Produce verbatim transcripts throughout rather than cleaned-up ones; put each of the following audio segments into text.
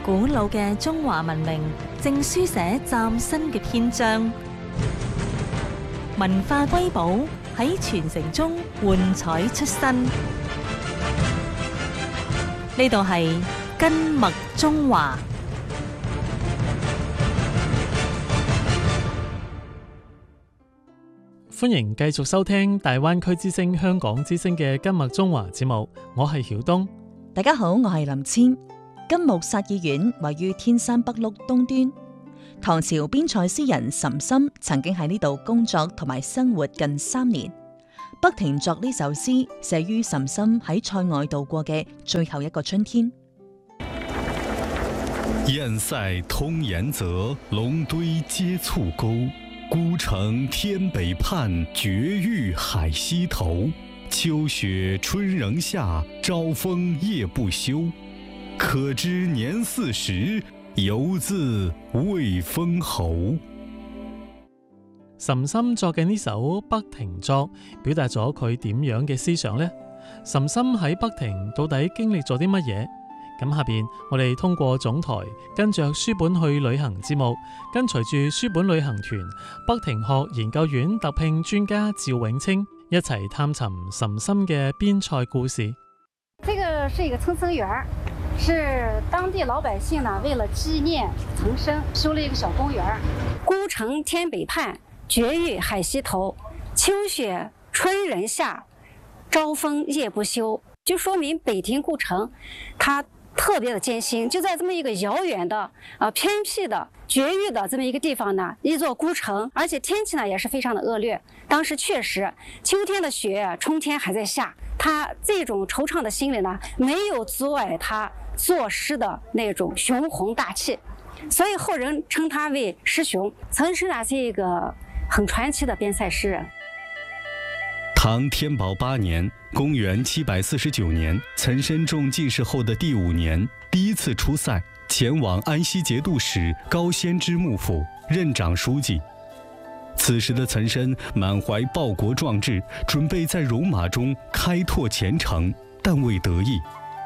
古老嘅中華文明正書寫嶄新嘅篇章，文化瑰寶喺傳承中喚彩出新。呢度係根脈中華。 歡迎繼續收聽大灣區之聲香港之聲嘅根脈中華節目，我係曉東。 大家好，我係林千。根目薩義縣位於天山北麓東端，唐朝邊塞詩人岑參曾經喺呢度工作同埋生活近三年。北亭作呢首詩寫於岑參喺塞外度過嘅最後一個春天。 堰塞通鹽澤，龍堆接簇溝。孤城天北畔，絕域海西頭。秋雪春仍夏，朝風夜不休。可知年四十，猶自未封侯。 岑參作嘅呢首《北亭作》，表達咗佢點樣嘅思想呢？岑參喺北亭到底經歷咗啲乜嘢？咁下邊我哋通過總台跟着書本去旅行節目，跟隨住書本旅行團北亭學研究院特聘專家趙永清一齊探尋岑參嘅邊塞故事。 這個是一個岑參園，是當地老百姓呢為了紀念岑參修了一個小公園。孤城天北畔，絕域海西頭。秋雪春仍夏，朝風夜不休。就說明北亭故城它特別的艱辛，就在這麼一個遙遠的、啊偏僻的、絕域的這麼一個地方呢，一座孤城，而且天氣呢也是非常的惡劣。當時確實秋天的雪，春天還在下，他這種惆悵的心理呢，沒有阻礙他作詩的那種雄宏大氣，所以後人稱他為詩雄。岑參呢是一個很傳奇的邊塞詩人。 唐天寶八年，公元七百四十九年，岑參中進士後的第五年，第一次出塞，前往安西節度使高仙芝幕府任長書記。此時的岑參滿懷報國壯志，準備在戎馬中開拓前程，但未得意。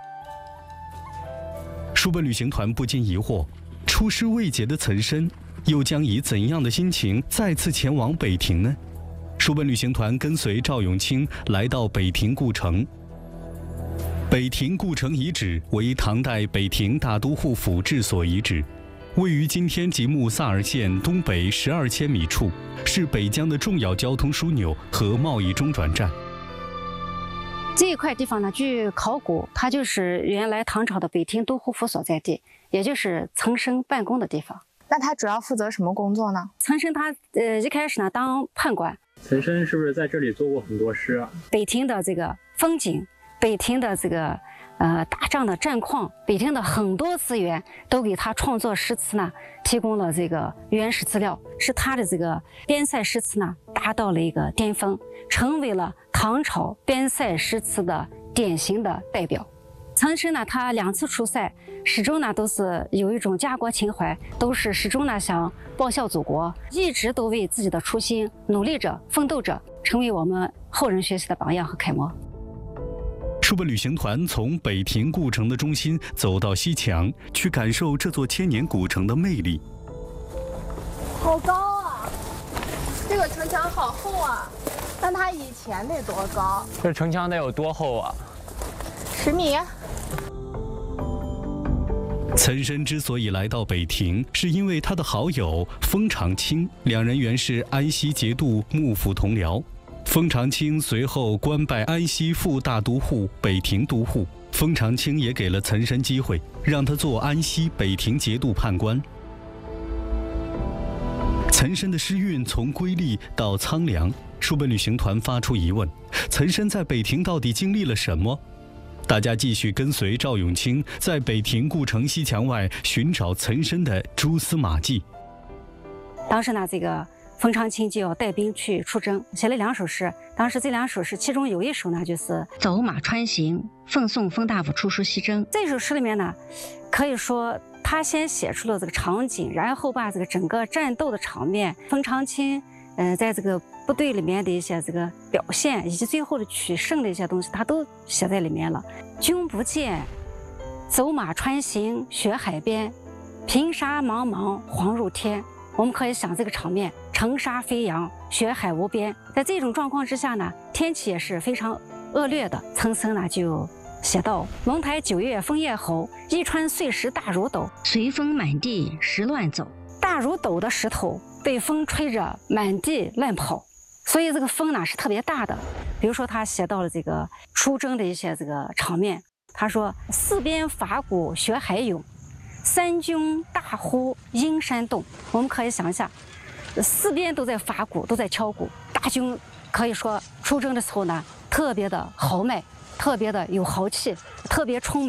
書本旅行團不禁疑惑：出師未捷的岑參，又將以怎樣的心情再次前往北亭呢？書本旅行團跟隨趙永清來到北亭故城。北亭故城遺址為唐代北亭大都護府治所遺址，位於今天吉木薩爾縣東北十二千米處，是北疆的重要交通樞紐和貿易中轉站。 這一塊地方呢，據考古，它就是原來唐朝的北亭都護府所在地，也就是岑參辦公的地方。 那他主要負責什麼工作呢？ 岑參他呃一開始呢當判官。 岑參是不是在這裡做過很多詩啊？ 北亭的這個風景，北亭的這個呃打仗的戰況，北亭的很多資源都給他創作詩詞呢提供了這個原始資料，使他的這個邊塞詩詞呢達到了一個巔峰，成為了唐朝邊塞詩詞的典型的代表。岑參呢，他兩次出塞，始終呢都是有一種家國情懷，都是始終呢想報效祖國，一直都為自己的初心努力着、奮鬥着，成為我們後人學習的榜樣和楷模。 書本旅行團從北亭故城的中心走到西牆，去感受這座千年古城的魅力。 好高啊！這個城牆好厚啊，但它以前得多高？ 這城牆得有多厚啊？ 十米。 岑參之所以來到北亭，是因為他的好友封長清，兩人原是安西節度幕府同僚。封長清隨後官拜安西副大都護、北亭都護。封長清也給了岑參機會，讓他做安西北亭節度判官。岑參的詩韻從瑰麗到蒼涼，書本旅行團發出疑問：岑參在北亭到底經歷了什麼？大家繼續跟隨趙永清在北亭故城西牆外尋找岑參的蛛絲馬跡。 當時呢，這個封長清就要帶兵去出征，寫了兩首詩。當時這兩首詩，其中有一首呢，就是走馬穿行，奉送封大夫出師西征。這首詩裡面呢，可以說他先寫出了這個場景，然後把這個整個戰鬥的場面，封長清呃，在這個部隊裡面的一些這個表現，以及最後的取勝的一些東西，他都寫在裡面了。君不見， 走马穿行雪海边，平沙茫茫黄如天。我们可以想这个场面，尘沙飞扬，雪海无边。在这种状况之下呢，天气也是非常恶劣的。岑参呢就写道：龙台九月枫叶吼，一川碎石大如斗，随风满地石乱走。大如斗的石头被风吹着满地乱跑，所以这个风呢是特别大的。比如说他写到了这个出征的一些这个场面，他说：四边伐鼓雪海涌，三军大呼阴山动。我们可以想一下，四边都在伐鼓，都在敲鼓，大军可以说出征的时候呢，特别的豪迈，特别的有豪气，特别充满